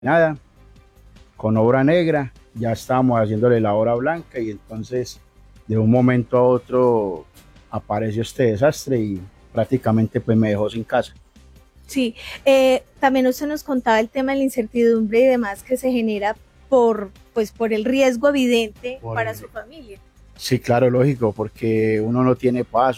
nada, con obra negra, ya estábamos haciéndole la obra blanca y entonces de un momento a otro apareció este desastre y prácticamente pues me dejó sin casa. Sí, también usted nos contaba el tema de la incertidumbre y demás que se genera pues, por el riesgo evidente Por para su el... familia. Sí, claro, lógico, porque uno no tiene paz,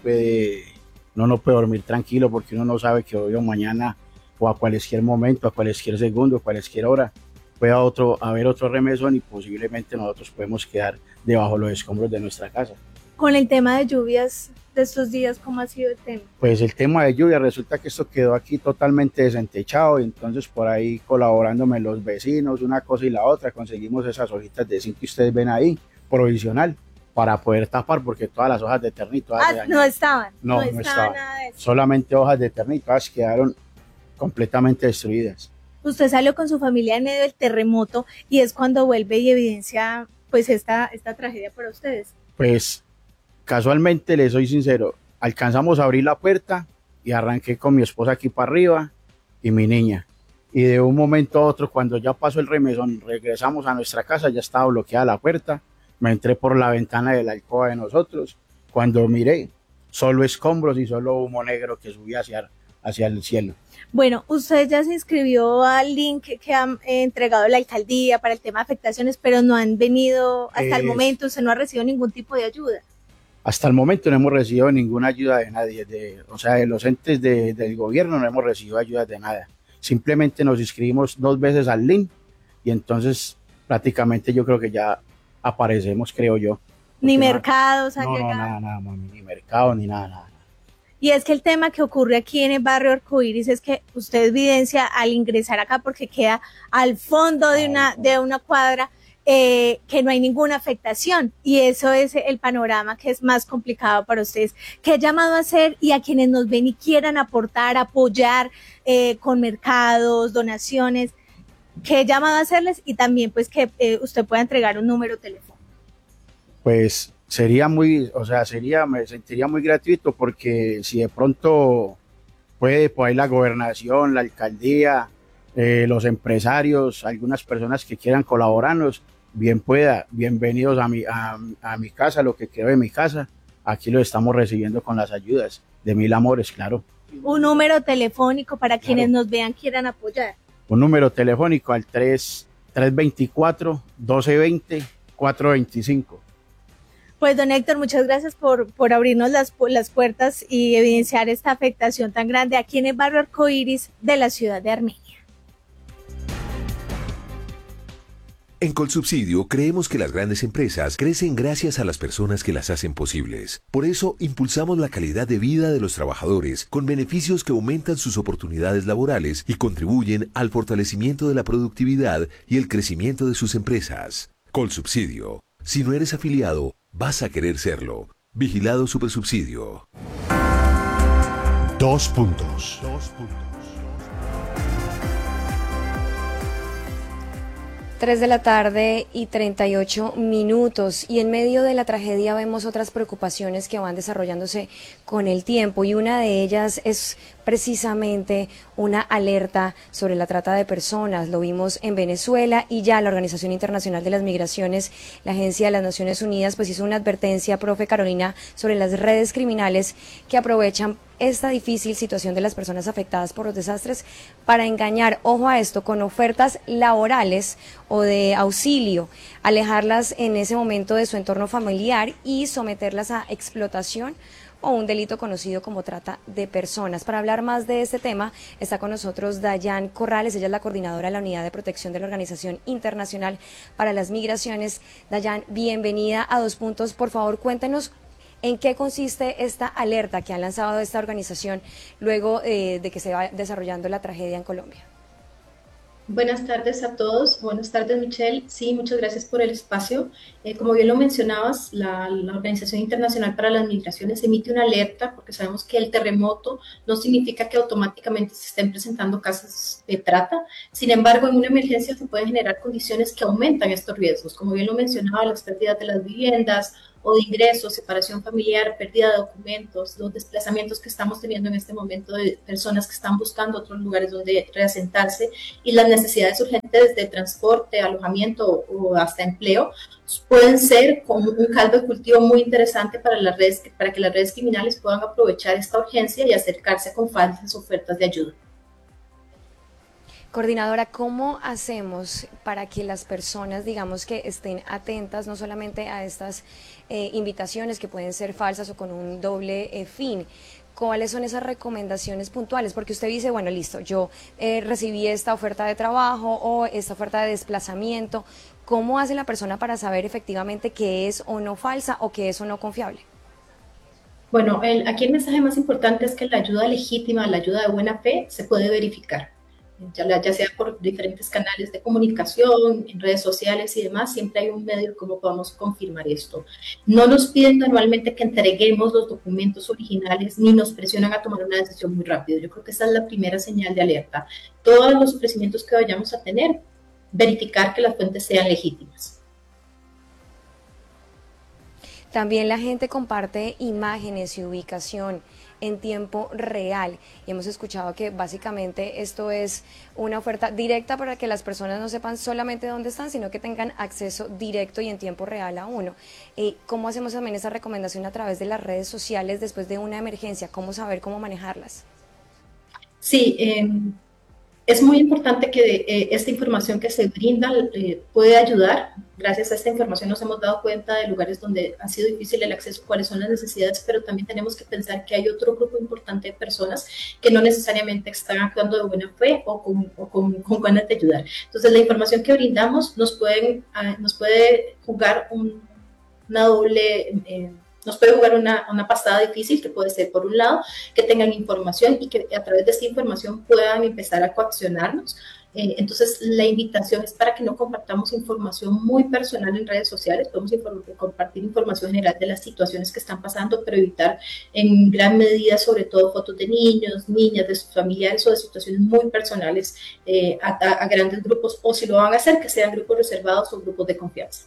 uno no puede dormir tranquilo porque uno no sabe que hoy o mañana o a cualquier momento, a cualquier segundo, a cualquier hora pueda haber otro remesón y posiblemente nosotros podemos quedar debajo de los escombros de nuestra casa. Con el tema de lluvias de estos días, ¿cómo ha sido el tema? Pues el tema de lluvia, resulta que esto quedó aquí totalmente desentechado y entonces por ahí colaborándome los vecinos, una cosa y la otra, conseguimos esas hojitas de zinc que ustedes ven ahí, provisional, para poder tapar porque todas las hojas de ternito todas se No dañaron. estaban, no No estaba estaba, nada de eso. solamente hojas de ternito todas quedaron completamente destruidas. Usted salió con su familia en medio del terremoto y es cuando vuelve y evidencia pues esta tragedia para ustedes. Pues casualmente, les soy sincero, alcanzamos a abrir la puerta y arranqué con mi esposa aquí para arriba y mi niña. Y de un momento a otro, cuando ya pasó el remesón, regresamos a nuestra casa, ya estaba bloqueada la puerta, me entré por la ventana de la alcoba de nosotros, cuando miré, solo escombros y solo humo negro que subía hacia el cielo. Bueno, usted ya se inscribió al link que han entregado la alcaldía para el tema de afectaciones, pero no han venido hasta el Es, momento, usted no ha recibido ningún tipo de ayuda. Hasta el momento no hemos recibido ninguna ayuda de nadie, o sea, de los entes del gobierno no hemos recibido ayuda de nada. Simplemente nos inscribimos 2 veces al link y entonces prácticamente yo creo que ya aparecemos, creo yo. Ni Porque no, mercados han no, no, llegado. nada, nada, mami, ni mercado, ni nada, nada. Y es que el tema que ocurre aquí en el barrio Arcoíris es que usted evidencia al ingresar acá porque queda al fondo Ay, de una cuadra que no hay ninguna afectación y eso es el panorama que es más complicado para ustedes. ¿Qué llamado a hacer y a quienes nos ven y quieran aportar, apoyar con mercados, donaciones? ¿Qué llamado a hacerles? Y también pues que usted pueda entregar un número telefónico. pues sería muy, o sea, me sentiría muy gratuito porque si de pronto puede, por ahí la gobernación, la alcaldía, los empresarios, algunas personas que quieran colaborarnos, bien pueda, bienvenidos a mi casa, lo que quedó de mi casa, aquí lo estamos recibiendo con las ayudas de Mil Amores, claro, Un número telefónico para quienes claro. nos vean quieran apoyar. Un número telefónico al 324 1220 425. Pues don Héctor, muchas gracias por abrirnos las puertas y evidenciar esta afectación tan grande aquí en el barrio Arcoíris de la ciudad de Armenia. En Colsubsidio creemos que las grandes empresas crecen gracias a las personas que las hacen posibles. Por eso impulsamos la calidad de vida de los trabajadores con beneficios que aumentan sus oportunidades laborales y contribuyen al fortalecimiento de la productividad y el crecimiento de sus empresas. Colsubsidio. Si no eres afiliado, vas a querer serlo. Vigilado Supersubsidio. Dos puntos. 3 de la tarde y 38 minutos y en medio de la tragedia vemos otras preocupaciones que van desarrollándose con el tiempo y una de ellas es precisamente una alerta sobre la trata de personas. Lo vimos en Venezuela y ya la Organización Internacional de las Migraciones, la Agencia de las Naciones Unidas, pues hizo una advertencia, profe Carolina, sobre las redes criminales que aprovechan esta difícil situación de las personas afectadas por los desastres para engañar, ojo a esto, con ofertas laborales o de auxilio, alejarlas en ese momento de su entorno familiar y someterlas a explotación o un delito conocido como trata de personas. Para hablar más de este tema está con nosotros Dayan Corrales, ella es la coordinadora de la Unidad de Protección de la Organización Internacional para las Migraciones. Dayan, bienvenida a Dos Puntos. Por favor, cuéntenos en qué consiste esta alerta que han lanzado esta organización luego de que se va desarrollando la tragedia en Colombia. Buenas tardes a todos. Buenas tardes, Michelle. Sí, muchas gracias por el espacio. Como bien lo mencionabas, la Organización Internacional para las Migraciones emite una alerta porque sabemos que el terremoto no significa que automáticamente se estén presentando casos de trata. Sin embargo, en una emergencia se pueden generar condiciones que aumentan estos riesgos. Como bien lo mencionaba, las pérdidas de las viviendas o de ingresos, separación familiar, pérdida de documentos, los desplazamientos que estamos teniendo en este momento de personas que están buscando otros lugares donde reasentarse y las necesidades urgentes de transporte, alojamiento o hasta empleo, pueden ser como un caldo de cultivo muy interesante para para que las redes criminales puedan aprovechar esta urgencia y acercarse con falsas ofertas de ayuda. Coordinadora, ¿cómo hacemos para que las personas, digamos, que estén atentas no solamente a estas invitaciones que pueden ser falsas o con un doble fin? ¿Cuáles son esas recomendaciones puntuales? Porque usted dice, bueno, listo, yo recibí esta oferta de trabajo o esta oferta de desplazamiento. ¿Cómo hace la persona para saber efectivamente qué es o no falsa o qué es o no confiable? Bueno, aquí el mensaje más importante es que la ayuda legítima, la ayuda de buena fe, se puede verificar. Ya sea por diferentes canales de comunicación, en redes sociales y demás, siempre hay un medio como podamos confirmar esto. No nos piden normalmente que entreguemos los documentos originales ni nos presionan a tomar una decisión muy rápido. Yo creo que esa es la primera señal de alerta. Todos los ofrecimientos que vayamos a tener, verificar que las fuentes sean legítimas. También la gente comparte imágenes y ubicación en tiempo real y hemos escuchado que básicamente esto es una oferta directa para que las personas no sepan solamente dónde están, sino que tengan acceso directo y en tiempo real a uno. ¿Cómo hacemos también esa recomendación a través de las redes sociales después de una emergencia? ¿Cómo saber cómo manejarlas? Sí, es muy importante que esta información que se brinda puede ayudar. Gracias a esta información nos hemos dado cuenta de lugares donde ha sido difícil el acceso, cuáles son las necesidades, pero también tenemos que pensar que hay otro grupo importante de personas que no necesariamente están actuando de buena fe o con ganas de ayudar. Entonces, la información que brindamos nos puede jugar una doble... Nos puede jugar una pasada difícil, que puede ser, por un lado, que tengan información y que a través de esta información puedan empezar a coaccionarnos. Entonces, la invitación es para que no compartamos información muy personal en redes sociales. Podemos compartir información general de las situaciones que están pasando, pero evitar en gran medida, sobre todo, fotos de niños, niñas, de sus familiares o de situaciones muy personales a grandes grupos, o si lo van a hacer, que sean grupos reservados o grupos de confianza.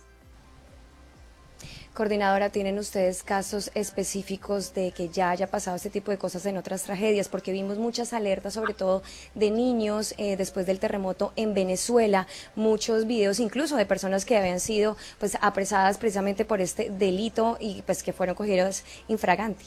Coordinadora, ¿tienen ustedes casos específicos de que ya haya pasado este tipo de cosas en otras tragedias? Porque vimos muchas alertas, sobre todo de niños después del terremoto en Venezuela, muchos videos incluso de personas que habían sido pues apresadas precisamente por este delito y pues que fueron cogidas infraganti.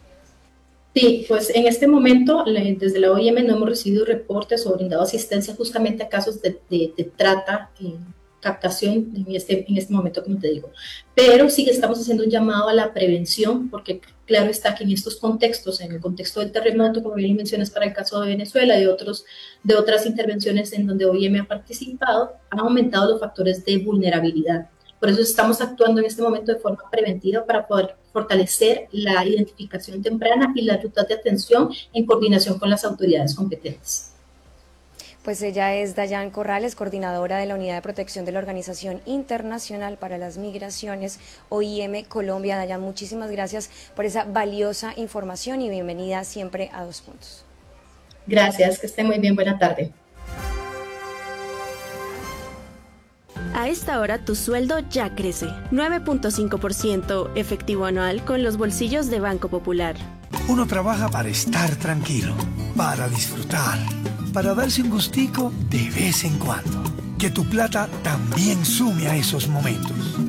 Sí, pues en este momento desde la OIM no hemos recibido reportes o brindado asistencia justamente a casos de trata captación en este momento, como te digo. Pero sí que estamos haciendo un llamado a la prevención, porque claro está que en estos contextos, en el contexto del terremoto, como bien mencionas para el caso de Venezuela, de otras intervenciones en donde OIM ha participado, han aumentado los factores de vulnerabilidad. Por eso estamos actuando en este momento de forma preventiva para poder fortalecer la identificación temprana y las rutas de atención en coordinación con las autoridades competentes. Pues ella es Dayan Corrales, coordinadora de la Unidad de Protección de la Organización Internacional para las Migraciones, OIM Colombia. Dayan, muchísimas gracias por esa valiosa información y bienvenida siempre a Dos Puntos. Gracias, que esté muy bien, buena tarde. A esta hora tu sueldo ya crece, 9.5% efectivo anual con los bolsillos de Banco Popular. Uno trabaja para estar tranquilo, para disfrutar, para darse un gustico de vez en cuando. Que tu plata también sume a esos momentos.